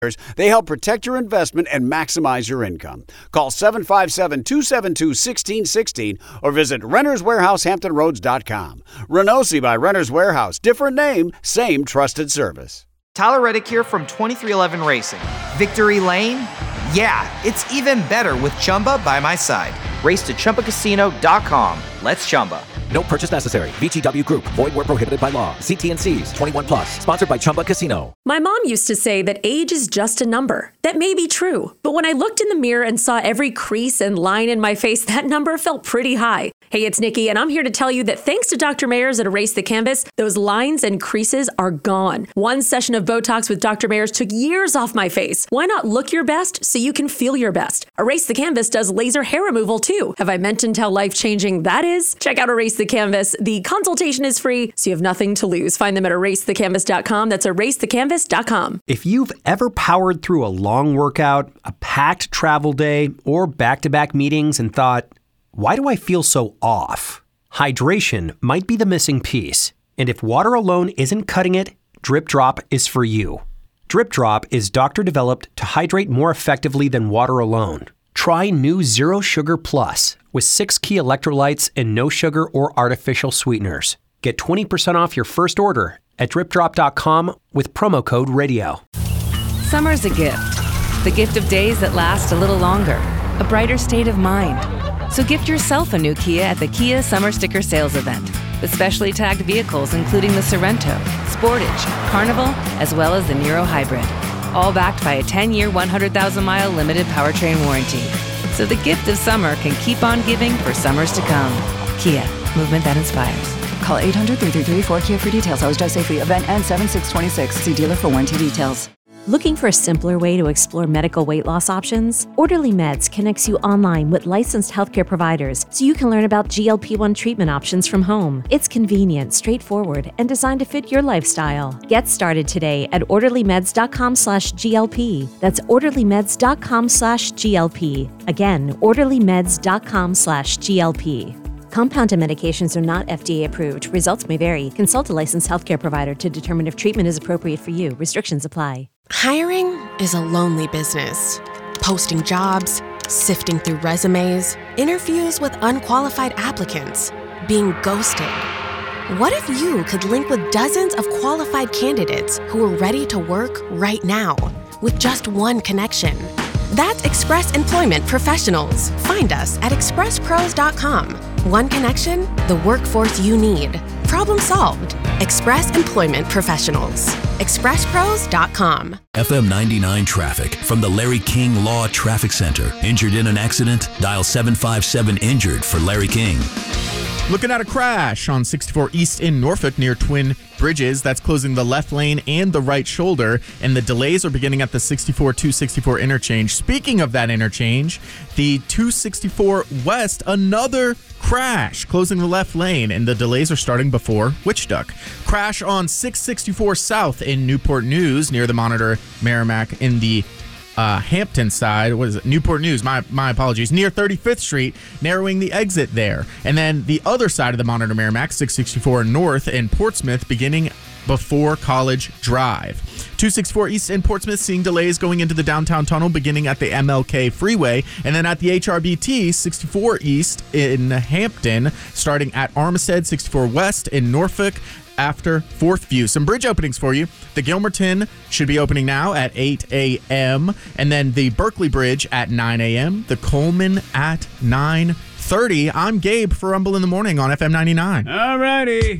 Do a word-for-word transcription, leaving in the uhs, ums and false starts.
They help protect your investment and maximize your income. Call seven five seven, two seven two, one six one six or visit renters warehouse hampton roads dot com. Renosi by Renters Warehouse. Different name, same trusted service. Tyler Reddick here from twenty-three eleven Racing. Victory Lane? Yeah, it's even better with Chumba by my side. Race to Chumba Casino dot com. Let's Chumba. No purchase necessary. V G W Group. Void where prohibited by law. See T N Cs. twenty-one plus. Sponsored by Chumba Casino. My mom used to say that age is just a number. That may be true. But when I looked in the mirror and saw every crease and line in my face, that number felt pretty high. Hey, it's Nikki, and I'm here to tell you that thanks to Doctor Mayers at Erase the Canvas, those lines and creases are gone. One session of Botox with Doctor Mayers took years off my face. Why not look your best so you can feel your best? Erase the Canvas does laser hair removal too. Have I mentioned how life-changing that is? Check out Erase the Canvas. The consultation is free, so you have nothing to lose. Find them at erase the canvas dot com. That's erase the canvas dot com. If you've ever powered through a long workout, a packed travel day, or back-to-back meetings and thought, why do I feel so off? Hydration might be the missing piece. And if water alone isn't cutting it, Drip Drop is for you. Drip Drop is doctor-developed to hydrate more effectively than water alone. Try new Zero Sugar Plus with six key electrolytes and no sugar or artificial sweeteners. Get twenty percent off your first order at drip drop dot com with promo code radio. Summer's a gift. The gift of days that last a little longer. A brighter state of mind. So gift yourself a new Kia at the Kia Summer Sticker Sales Event with specially tagged vehicles including the Sorrento, Sportage, Carnival, as well as the Niro Hybrid. All backed by a ten-year, one hundred thousand mile limited powertrain warranty. So the gift of summer can keep on giving for summers to come. Kia, movement that inspires. Call eight hundred, three three three, four K I A for details. Always drive safely. Event ends seven six twenty-six. See dealer for warranty details. Looking for a simpler way to explore medical weight loss options? Orderly Meds connects you online with licensed healthcare providers so you can learn about G L P one treatment options from home. It's convenient, straightforward, and designed to fit your lifestyle. Get started today at orderly meds dot com slash G L P. That's orderly meds dot com slash G L P. Again, orderly meds dot com slash G L P. Compounded medications are not F D A approved. Results may vary. Consult a licensed healthcare provider to determine if treatment is appropriate for you. Restrictions apply. Hiring is a lonely business. Posting jobs, sifting through resumes, interviews with unqualified applicants, being ghosted. What if you could link with dozens of qualified candidates who are ready to work right now with just one connection? That's Express Employment Professionals. Find us at express pros dot com. One connection, the workforce you need. Problem solved. Express Employment Professionals. express pros dot com. F M ninety-nine traffic from the Larry King Law Traffic Center. Injured in an accident? Dial seven five seven injured for Larry King. Looking at a crash on sixty-four East in Norfolk near Twin Bridges. That's closing the left lane and the right shoulder, and the delays are beginning at the sixty-four two sixty-four interchange. Speaking of that interchange, the two sixty-four West, another crash closing the left lane, and the delays are starting before Witch Duck. Crash on six sixty-four South in Newport News near the Monitor Merrimack in the Uh, Hampton side. What is it? Newport News. My my apologies. Near thirty-fifth Street, narrowing the exit there. And then the other side of the Monitor Merrimack, six sixty-four North in Portsmouth, beginning before College Drive. two sixty-four East in Portsmouth, seeing delays going into the downtown tunnel, beginning at the M L K freeway. And then at the H R B T, sixty-four East in Hampton, starting at Armistead, sixty-four West in Norfolk, after Fourth View. Some bridge openings for you. The Gilmerton should be opening now at eight a.m. and then the Berkeley Bridge at nine a.m. The Coleman at nine thirty. I'm Gabe for Rumble in the Morning on F M ninety-nine. All righty.